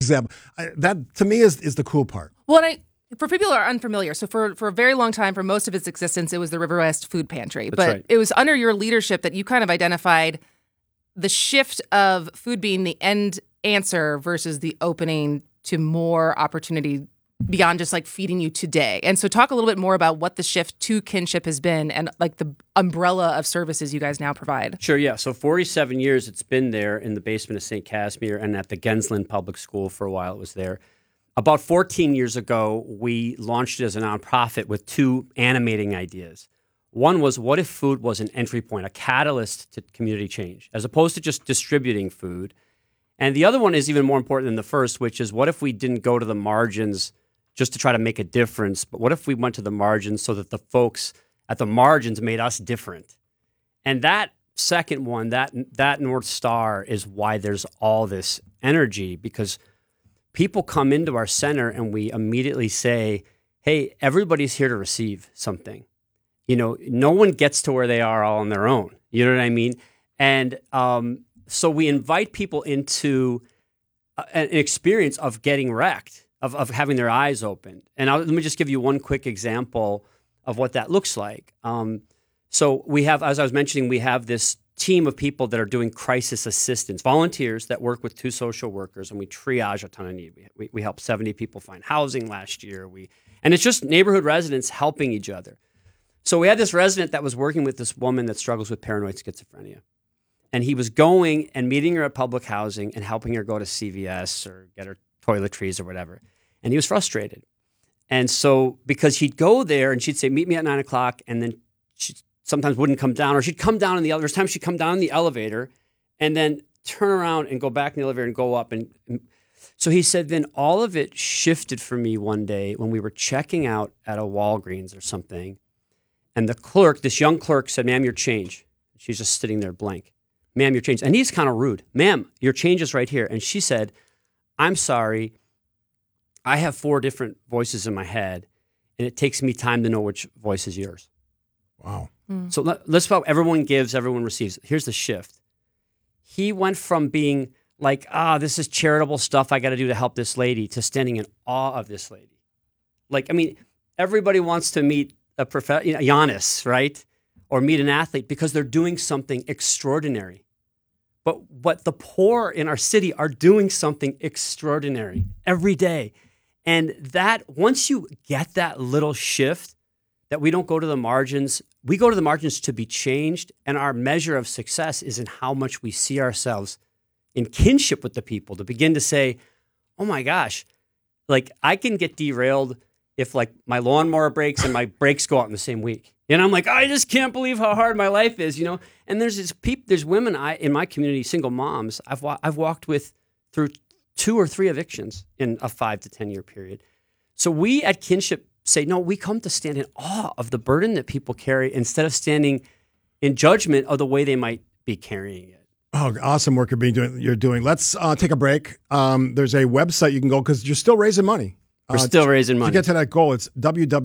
example. That to me is the cool part. Well, for people who are unfamiliar, so for a very long time, for most of its existence, it was the River West Food Pantry. That's right. It was under your leadership that you kind of identified the shift of food being the end answer versus the opening to more opportunity beyond just like feeding you today. And so talk a little bit more about what the shift to kinship has been and like the umbrella of services you guys now provide. Sure, yeah. So 47 years it's been there in the basement of St. Casimir and at the Gensland Public School for a while it was there. About 14 years ago, we launched it as a nonprofit with two animating ideas. One was, what if food was an entry point, a catalyst to community change, as opposed to just distributing food? And the other one is even more important than the first, which is, what if we didn't go to the margins just to try to make a difference, but what if we went to the margins so that the folks at the margins made us different? And that second one, that North Star is why there's all this energy, because people come into our center and we immediately say, hey, everybody's here to receive something. You know, no one gets to where they are all on their own. You know what I mean? And so we invite people into an experience of getting wrecked, of having their eyes opened. And let me just give you one quick example of what that looks like. So we have, as I was mentioning, we have this team of people that are doing crisis assistance, volunteers that work with two social workers, and we triage a ton of need. We helped 70 people find housing last year. And it's just neighborhood residents helping each other. So we had this resident that was working with this woman that struggles with paranoid schizophrenia. And he was going and meeting her at public housing and helping her go to CVS or get her toiletries or whatever. And he was frustrated. And so because he'd go there and she'd say, meet me at 9 o'clock, and then she sometimes wouldn't come down, or she'd come down in the elevator. There's times she'd come down in the elevator and then turn around and go back in the elevator and go up. And so he said, then all of it shifted for me one day when we were checking out at a Walgreens or something. And the clerk, this young clerk, said, ma'am, your change. She's just sitting there blank. Ma'am, your change. And he's kind of rude. Ma'am, your change is right here. And she said, I'm sorry. I have 4 different voices in my head, and it takes me time to know which voice is yours. Wow. So let's talk, everyone gives, everyone receives. Here's the shift. He went from being like, this is charitable stuff I got to do to help this lady, to standing in awe of this lady. Like, I mean, everybody wants to meet Giannis, right? Or meet an athlete because they're doing something extraordinary. But the poor in our city are doing something extraordinary every day. And that, once you get that little shift, that we don't go to the margins, we go to the margins to be changed. And our measure of success is in how much we see ourselves in kinship with the people, to begin to say, oh my gosh, like I can get derailed if like my lawnmower breaks and my brakes go out in the same week. And I'm like, I just can't believe how hard my life is, you know? And there's women in my community, single moms, I've walked with through 2 or 3 evictions in a 5 to 10 year period. So we at Kinship say, no, we come to stand in awe of the burden that people carry instead of standing in judgment of the way they might be carrying it. Oh, awesome work you're doing. Let's take a break. There's a website you can go, because you're still raising money. We're still raising money. To get to that goal, it's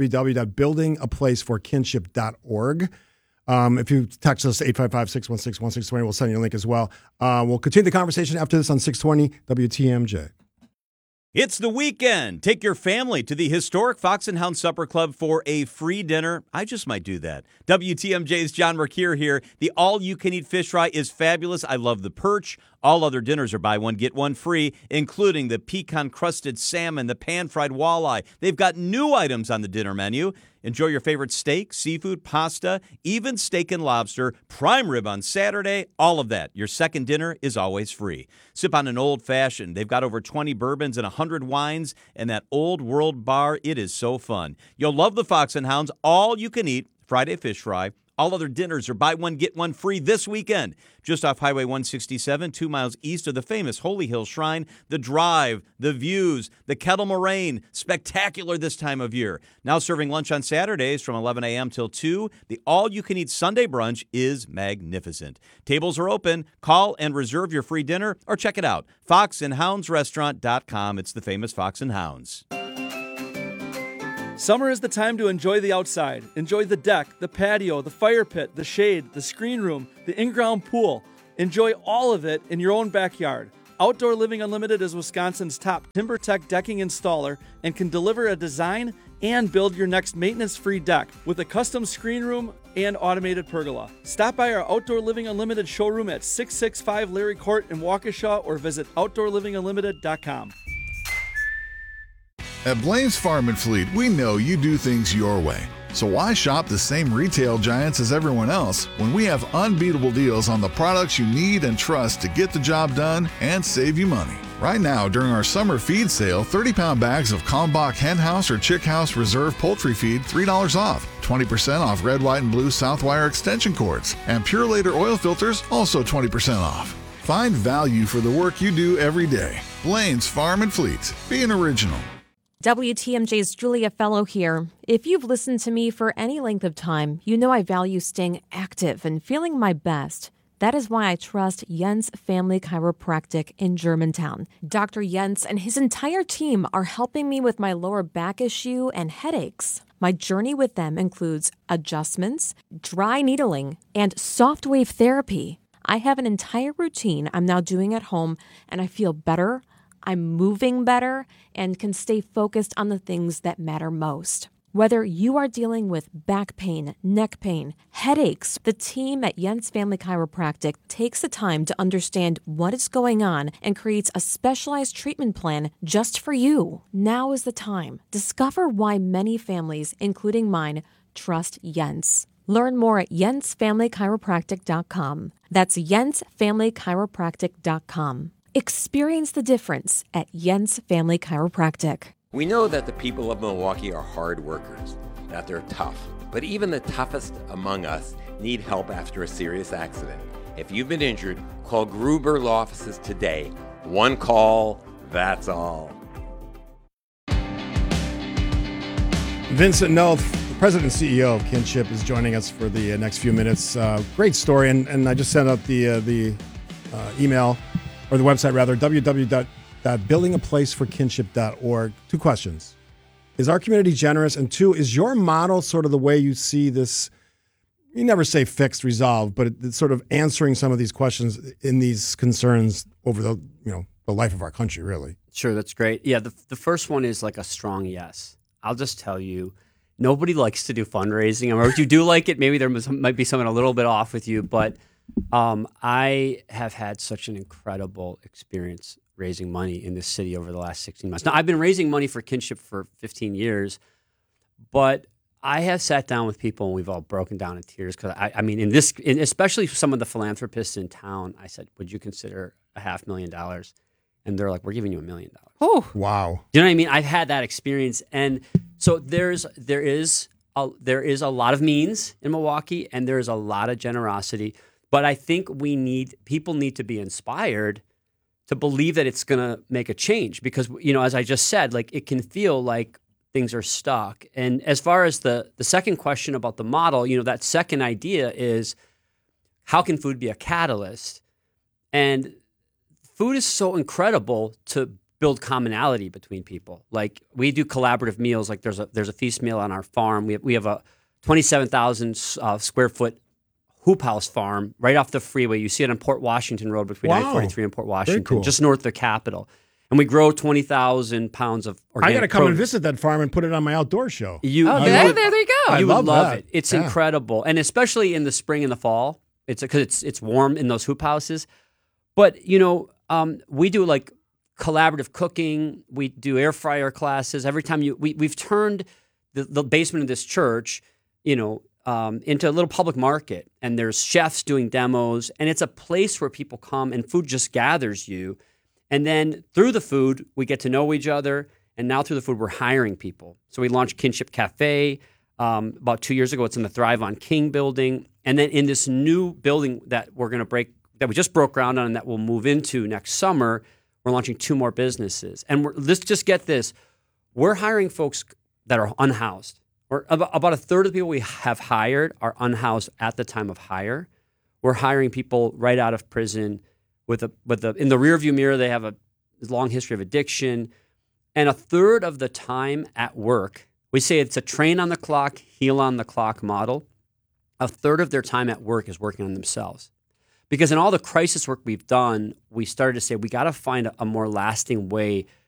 www.buildingaplaceforkinship.org. If you text us 855-616-1620, we'll send you a link as well. We'll continue the conversation after this on 620 WTMJ. It's the weekend. Take your family to the historic Fox and Hound Supper Club for a free dinner. I just might do that. WTMJ's John Mercure here. The all-you-can-eat fish fry is fabulous. I love the perch. All other dinners are buy one, get one free, including the pecan-crusted salmon, the pan-fried walleye. They've got new items on the dinner menu. Enjoy your favorite steak, seafood, pasta, even steak and lobster, prime rib on Saturday, all of that. Your second dinner is always free. Sip on an old-fashioned. They've got over 20 bourbons and 100 wines, and that old world bar, it is so fun. You'll love the Fox and Hounds all-you-can-eat Friday fish fry. All other dinners are buy one, get one free this weekend. Just off Highway 167, 2 miles east of the famous Holy Hill Shrine. The drive, the views, the Kettle Moraine. Spectacular this time of year. Now serving lunch on Saturdays from 11 a.m. till 2. The all-you-can-eat Sunday brunch is magnificent. Tables are open. Call and reserve your free dinner or check it out. foxandhoundsrestaurant.com. It's the famous Fox and Hounds. Summer is the time to enjoy the outside. Enjoy the deck, the patio, the fire pit, the shade, the screen room, the in-ground pool. Enjoy all of it in your own backyard. Outdoor Living Unlimited is Wisconsin's top TimberTech decking installer and can deliver a design and build your next maintenance-free deck with a custom screen room and automated pergola. Stop by our Outdoor Living Unlimited showroom at 665 Larry Court in Waukesha or visit OutdoorLivingUnlimited.com. At Blaine's Farm and Fleet, we know you do things your way. So why shop the same retail giants as everyone else when we have unbeatable deals on the products you need and trust to get the job done and save you money? Right now, during our summer feed sale, 30-pound bags of Kalmbach Hen House or Chick House Reserve Poultry Feed, $3 off. 20% off red, white, and blue Southwire extension cords. And Pure Later oil filters, also 20% off. Find value for the work you do every day. Blaine's Farm and Fleet. Be an original. WTMJ's Julia Fellow here. If you've listened to me for any length of time, you know I value staying active and feeling my best. That is why I trust Jens Family Chiropractic in Germantown. Dr. Jens and his entire team are helping me with my lower back issue and headaches. My journey with them includes adjustments, dry needling, and soft wave therapy. I have an entire routine I'm now doing at home, and I feel better, I'm moving better, and can stay focused on the things that matter most. Whether you are dealing with back pain, neck pain, headaches, the team at Jens Family Chiropractic takes the time to understand what is going on and creates a specialized treatment plan just for you. Now is the time. Discover why many families, including mine, trust Jens. Learn more at jensfamilychiropractic.com. That's jensfamilychiropractic.com. Experience the difference at Jens Family Chiropractic. We know that the people of Milwaukee are hard workers, that they're tough. But even the toughest among us need help after a serious accident. If you've been injured, call Gruber Law Offices today. One call, that's all. Vincent Noth, the president and CEO of Kinship, is joining us for the next few minutes. Great story, and I just sent out the email, or the website rather, www.buildingaplaceforkinship.org. 2 questions. Is our community generous? And 2, is your model sort of the way you see this? You never say fixed, resolved, but it's sort of answering some of these questions in these concerns over the life of our country, really. Sure, that's great. Yeah, the first one is like a strong yes. I'll just tell you, nobody likes to do fundraising. Or if you do like it, maybe there might be something a little bit off with you, but I have had such an incredible experience raising money in this city over the last 16 months. Now, I've been raising money for Kinship for 15 years, but I have sat down with people and we've all broken down in tears because especially some of the philanthropists in town, I said, would you consider $500,000? And they're like, we're giving you $1 million. Oh, wow. Do you know what I mean? I've had that experience. And so there is a lot of means in Milwaukee and there's a lot of generosity. But I think people need to be inspired to believe that it's going to make a change because, as I just said, like it can feel like things are stuck. And as far as the second question about the model, that second idea is how can food be a catalyst? And food is so incredible to build commonality between people. Like we do collaborative meals. Like there's a feast meal on our farm. We have a 27,000 square foot hoop house farm right off the freeway. You see it on Port Washington Road between I-43 and Port Washington, cool. Just north of the Capitol. And we grow 20,000 pounds of organic I got to come produce. and visit that farm and put it on my outdoor show. There you go. You would love that. it. It's incredible. And especially in the spring and the fall, because it's warm in those hoop houses. But, we do like collaborative cooking. We do air fryer classes. Every time we've turned the basement of this church, into a little public market. And there's chefs doing demos. And it's a place where people come and food just gathers you. And then through the food, we get to know each other. And now through the food, we're hiring people. So we launched Kinship Cafe about 2 years ago. It's in the Thrive on King building. And then in this new building that we just broke ground on and that we'll move into next summer, we're launching 2 more businesses. And let's just get this. We're hiring folks that are unhoused. Or about a third of the people we have hired are unhoused at the time of hire. We're hiring people right out of prison in the rearview mirror. They have a long history of addiction. And a third of the time at work, we say it's a train on the clock, heal on the clock model. A third of their time at work is working on themselves. Because in all the crisis work we've done, we started to say we got to find a more lasting way